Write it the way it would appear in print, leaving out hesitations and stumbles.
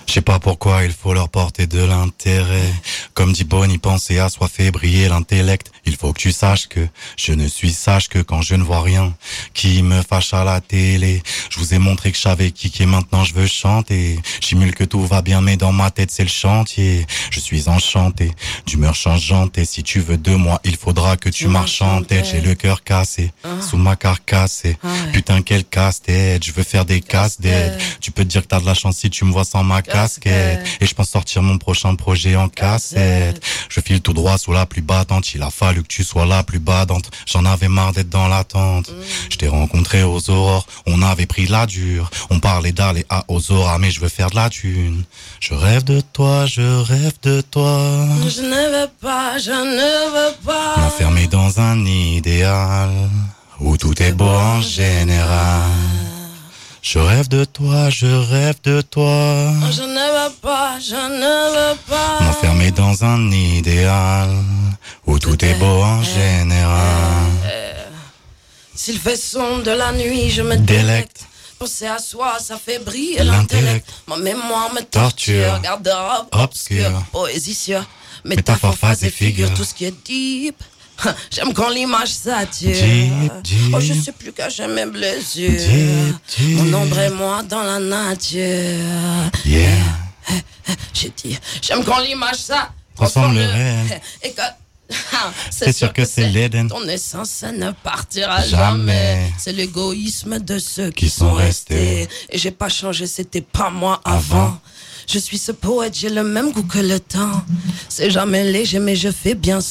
Je sais pas pourquoi il faut leur porter de l'intérêt. Comme dit Bonnie, penser à soi fait briller l'intellect. Il faut que tu saches que je ne suis sage que quand je ne vois rien qui me fâche à la télé. Je vous ai montré que je savais qui et maintenant je veux chanter. J'simule que tout va bien mais dans ma tête c'est le chantier. Je suis enchanté, d'humeur changeante et si tu veux de moi il faudra que tu marches en tête. J'ai le cœur cassé, sous ma carcasse et putain quel casse-tête. Je veux faire des casse-têtes. Tu peux te dire que t'as de la chance si tu me vois sans ma casquette. Et je pense sortir mon prochain projet en cassette. Je file tout droit sous la pluie battante. Il a fallu que tu sois la plus badante. J'en avais marre d'être dans l'attente. Je t'ai rencontré aux aurores. On avait pris la dure. On parlait d'aller à Ozora, mais je veux faire de la thune. Je rêve de toi, je rêve de toi. Je ne veux pas, je ne veux pas m'enfermer dans un idéal où tout est beau en général. Je rêve de toi, je rêve de toi. Je ne veux pas, je ne veux pas m'enfermer dans un idéal où tout est beau en général. S'il fait sombre de la nuit, je me délecte. Penser à soi, ça fait briller l'intellect. Ma mémoire me torture, garde-robe obscure, poésie sûre, métaphore, phase et figure, tout ce qui est deep. J'aime quand l'image s'attire. Oh, je sais plus qu'à j'aime mes blessures. Mon ombre et moi dans la nature. Yeah. J'ai dit, j'aime quand l'image ça transforme le réel. Et que c'est sûr que c'est l'Éden. Ton essence, ça ne partira jamais. C'est l'égoïsme de ceux qui sont restés. Et j'ai pas changé, c'était pas moi avant. Je suis ce poète, j'ai le même goût que le temps. C'est jamais léger, mais je fais bien